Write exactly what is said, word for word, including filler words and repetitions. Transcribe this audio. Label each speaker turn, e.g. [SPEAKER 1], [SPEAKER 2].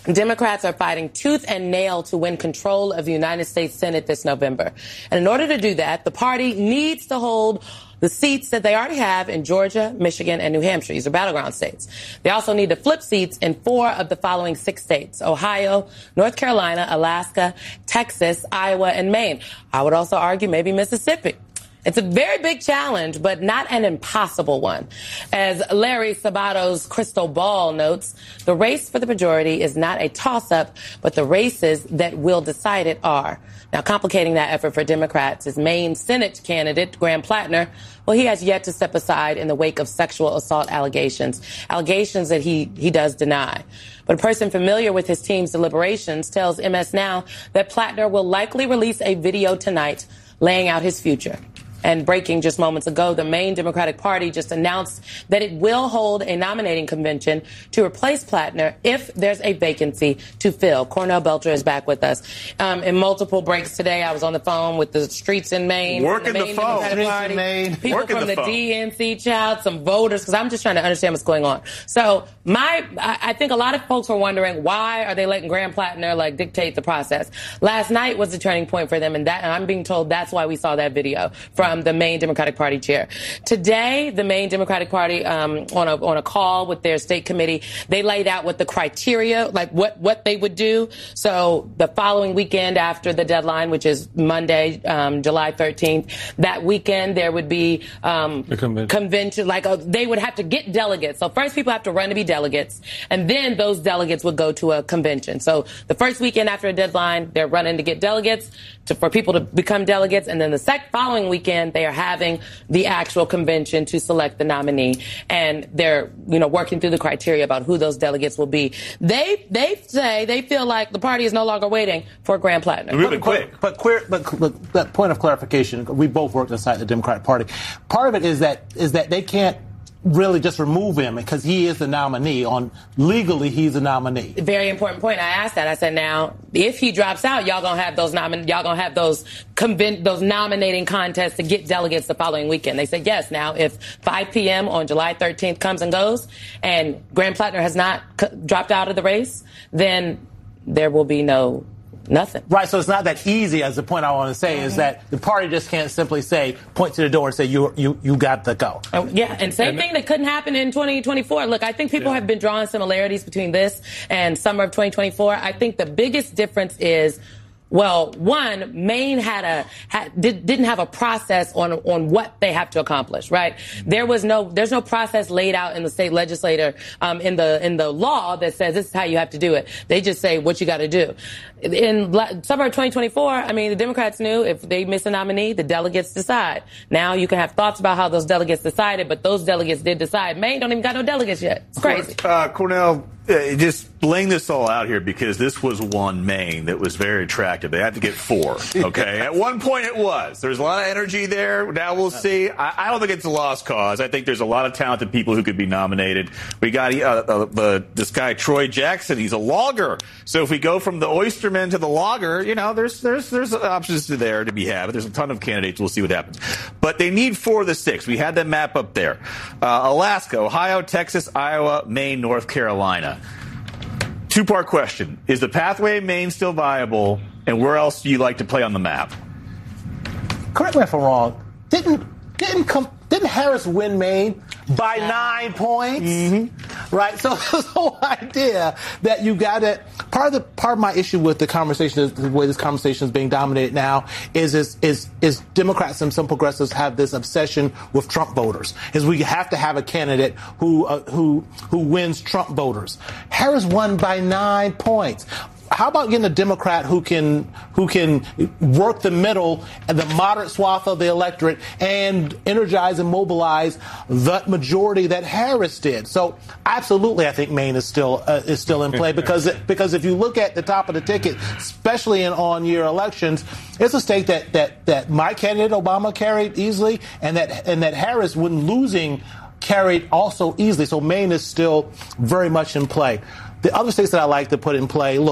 [SPEAKER 1] Democrats are fighting tooth and nail to win control of the United States Senate this November. And in order to do that, the party needs to hold the seats that they already have in Georgia, Michigan, and New Hampshire. These are battleground states. They also need to flip seats in four of the following six states: Ohio, North Carolina, Alaska, Texas, Iowa, and Maine. I would also argue maybe Mississippi. It's a very big challenge, but not an impossible one. As Larry Sabato's crystal ball notes, the race for the majority is not a toss-up, but the races that will decide it are. Now, complicating that effort for Democrats is Maine Senate candidate Graham Plattner. Well, he has yet to step aside in the wake of sexual assault allegations, allegations that he, he does deny. But a person familiar with his team's deliberations tells M S Now that Plattner will likely release a video tonight laying out his future. And breaking just moments ago, the Maine Democratic Party just announced that it will hold a nominating convention to replace Plattner if there's a vacancy to fill. Cornell Belcher is back with us. Um, in multiple breaks today, I was on the phone with the streets in Maine.
[SPEAKER 2] Working
[SPEAKER 1] the,
[SPEAKER 2] the phone.
[SPEAKER 1] Party,
[SPEAKER 2] Maine.
[SPEAKER 1] People
[SPEAKER 2] Working
[SPEAKER 1] from
[SPEAKER 2] the,
[SPEAKER 1] the
[SPEAKER 2] phone.
[SPEAKER 1] D N C, child, some voters, because I'm just trying to understand what's going on. So my, I, I think a lot of folks were wondering, why are they letting Graham Plattner, like, dictate the process? Last night was the turning point for them, and that, and I'm being told that's why we saw that video from the Maine Democratic Party chair. Today, the Maine Democratic Party, um, on a on a call with their state committee, they laid out what the criteria, like what what they would do. So the following weekend after the deadline, which is Monday, um, July thirteenth, that weekend there would be um, a convention. convention like a, they would have to get delegates. So first, people have to run to be delegates, and then those delegates would go to a convention. So the first weekend after a deadline, they're running to get delegates to, for people to become delegates, and then the sec- following weekend they are having the actual convention to select the nominee, and they're, you know, working through the criteria about who those delegates will be. They they say they feel like the party is no longer waiting for Graham Plattner.
[SPEAKER 2] Really quick,
[SPEAKER 3] but but, queer, but look, that point of clarification. We both worked inside the Democratic Party. Part of it is that is that they can't really just remove him because he is the nominee. On legally, he's a nominee.
[SPEAKER 1] Very important point. I asked that. I said, now, if he drops out, y'all gonna have those nomin- y'all gonna have those conven- those nominating contests to get delegates the following weekend. They said yes. Now, if five p.m. on July thirteenth comes and goes, and Graham Plattner has not c- dropped out of the race, then there will be no. Nothing.
[SPEAKER 3] Right, so it's not that easy, as the point I want to say, mm-hmm. is that the party just can't simply say, point to the door and say, you you you got to go.
[SPEAKER 1] Oh, yeah, and same and thing that couldn't happen in twenty twenty-four. Look, I think people yeah. have been drawing similarities between this and summer of twenty twenty-four. I think the biggest difference is, well, one, Maine had a had, did, didn't have a process on on what they have to accomplish, right? There was no there's no process laid out in the state legislature um, in the in the law that says this is how you have to do it. They just say what you got to do. In summer of twenty twenty-four, I mean, the Democrats knew if they miss a nominee, the delegates decide. Now you can have thoughts about how those delegates decided, but those delegates did decide. Maine don't even got no delegates yet. It's crazy.
[SPEAKER 2] Uh, Cornell, uh, just laying this all out here because this was one Maine that was very attractive. They had to get four. Okay, at one point it was. There's a lot of energy there. Now we'll see. I, I don't think it's a lost cause. I think there's a lot of talented people who could be nominated. We got uh, uh, uh, this guy Troy Jackson. He's a logger. So if we go from the oysterman to the logger, you know, there's there's there's options there to be had. There's a ton of candidates. We'll see what happens. But they need four of the six. We had that map up there. Uh, Alaska, Ohio, Texas, Iowa, Maine, North Carolina. Two-part question. Is the pathway in Maine still viable? And where else do you like to play on the map?
[SPEAKER 3] Correct me if I'm wrong. Didn't didn't come didn't Harris win Maine by nine points? Mm-hmm. Right. So this whole idea that you got it. Part of the part of my issue with the conversation, is the way this conversation is being dominated now, is is is is Democrats and some progressives have this obsession with Trump voters. Is we have to have a candidate who uh, who who wins Trump voters. Harris won by nine points. How about getting a Democrat who can who can work the middle and the moderate swath of the electorate and energize and mobilize the majority that Harris did? So absolutely, I think Maine is still uh, is still in play because because if you look at the top of the ticket, especially in on-year elections, it's a state that that that my candidate Obama carried easily, and that and that Harris, when losing, carried also easily. So Maine is still very much in play. The other states that I like to put in play, look.